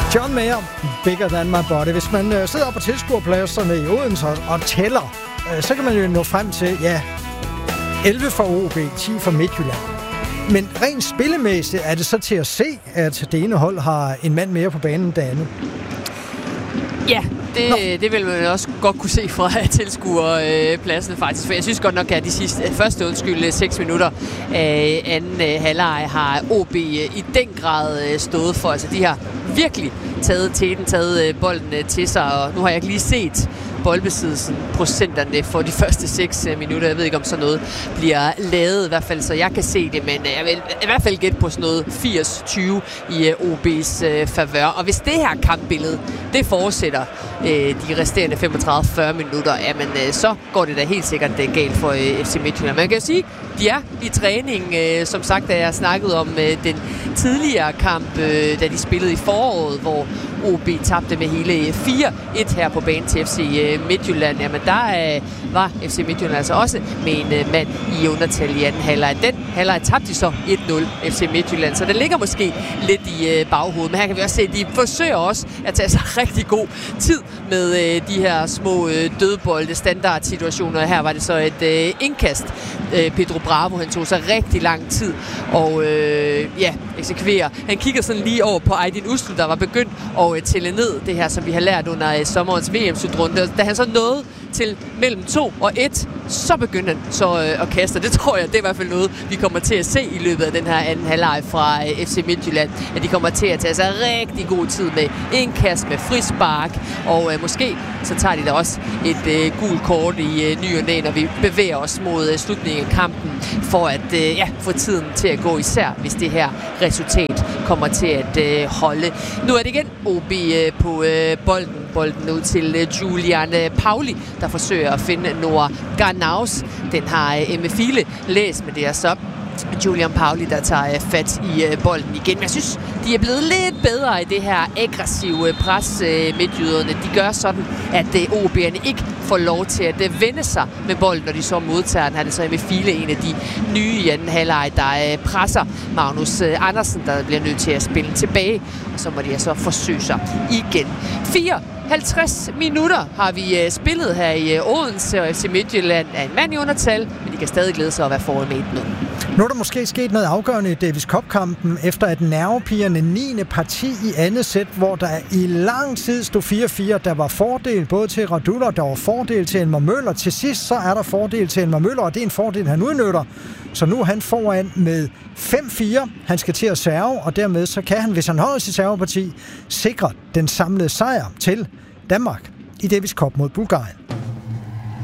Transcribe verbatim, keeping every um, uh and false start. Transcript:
John Mayer, Bigger Than My Body. Hvis man øh, sidder på tilskuerpladserne i Odense og, og tæller, øh, så kan man jo nå frem til, ja, elleve for O B, ti for Midtjylland. Men rent spillemæssigt er det så til at se, at det ene hold har en mand mere på banen end det andet. Ja, det, det vil man også godt kunne se fra tilskuerpladsen faktisk. For jeg synes godt nok, at de sidste, første undskyld, seks minutter af anden halvleg har O B i den grad stået for. Altså de har virkelig taget teten, taget bolden til sig, og nu har jeg ikke lige set boldbesiddelsen procenterne for de første seks minutter. Jeg ved ikke, om sådan noget bliver lavet i hvert fald, så jeg kan se det, men jeg vil i hvert fald gætte på sådan noget firs tyve i O B's øh, favør. Og hvis det her kampbillede, det fortsætter øh, de resterende femogtredive til fyrre minutter, jamen, øh, så går det da helt sikkert det galt for øh, F C Midtjylland. Man kan jo sige, de er i træning, øh, som sagt, da jeg snakkede om øh, den tidligere kamp, øh, da de spillede i foråret, hvor O B tabte med hele fire et her på banen til F C Midtjylland. Jamen der øh, var F C Midtjylland altså også med en øh, mand i undertal i anden halvleg. Den halvleg tabte de så et nul F C Midtjylland, så det ligger måske lidt i øh, baghovedet. Men her kan vi også se, at de forsøger også at tage sig rigtig god tid med øh, de her små øh, dødbolde standardsituationer. Her var det så et øh, indkast. Øh, Pedro Bravo, han tog sig rigtig lang tid og øh, ja, eksekvere. Han kigger sådan lige over på Aydin Uslu, der var begyndt at øh, tælle ned det her, som vi har lært under øh, sommerens V M-slutrunde. Da han så nåede til mellem to og et, så begyndte han så øh, at kaste. Det tror jeg, det er i hvert fald noget, vi kommer til at se i løbet af den her anden halvleg fra øh, F C Midtjylland. At de kommer til at tage sig rigtig god tid med indkast, med frispark, og øh, måske så tager de da også et øh, gult kort i øh, ny og næ, når vi bevæger os mod øh, slutningen af kampen, for at øh, ja, få tiden til at gå, især hvis det her resultat kommer til at øh, holde. Nu er det igen O B øh, på øh, bolden. Bolden ud til øh, Julian øh, Pauli, der forsøger at finde Noah Garnaus. Den har øh, Emme File læst, men det er så Julian Pauli, der tager øh, fat i øh, bolden igen. Men jeg synes, de er blevet lidt bedre i det her aggressive øh, pres, øh, midtjyderne. De gør sådan, at øh, O B'erne ikke får lov til at øh, vende sig med bolden, når de så modtager den. Her er det så Emme File, en af de nye i anden halvleg, der øh, presser Magnus øh, Andersen, der bliver nødt til at spille tilbage. Og så må de altså forsøge sig igen. fire halvtreds minutter har vi uh, spillet her i uh, Odense, og F C Midtjylland er en mand i undertal, men de kan stadig glæde sig at være foran med et nul. Nu er der måske sket noget afgørende i Davis Cup-kampen, efter at nervepigerne niende parti i andet sæt, hvor der i lang tid stod fire fire. Der var fordel både til Radula, der var fordel til Elmer Møller. Til sidst så er der fordel til Elmer Møller, og det er en fordel, han udnytter. Så nu er han foran med fem fire. Han skal til at serve, og dermed så kan han, hvis han holder sit serveparti, sikre den samlede sejr til Danmark i Davis Cup mod Bulgarien.